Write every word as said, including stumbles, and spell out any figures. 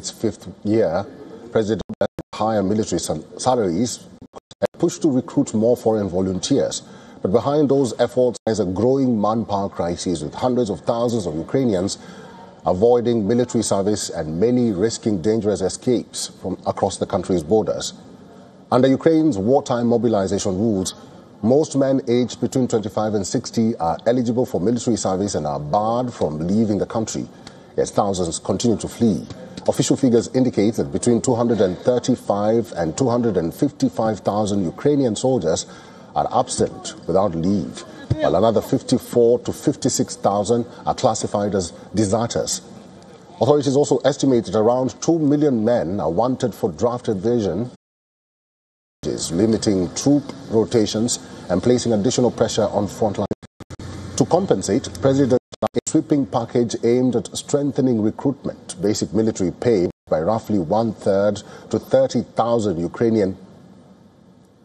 its fifth year, President higher military salaries and push to recruit more foreign volunteers. But behind those efforts is a growing manpower crisis, with hundreds of thousands of Ukrainians avoiding military service and many risking dangerous escapes from across the country's borders. Under Ukraine's wartime mobilization rules, most men aged between twenty-five and sixty are eligible for military service and are barred from leaving the country, yet thousands continue to flee. Official figures indicate that between two hundred thirty-five and two hundred fifty-five thousand Ukrainian soldiers are absent without leave, while another fifty-four to fifty-six thousand are classified as deserters. Authorities also estimate that around two million men are wanted for draft evasion, limiting troop rotations and placing additional pressure on frontline. To compensate, President a sweeping package aimed at strengthening recruitment, basic military pay by roughly one-third to thirty thousand Ukrainian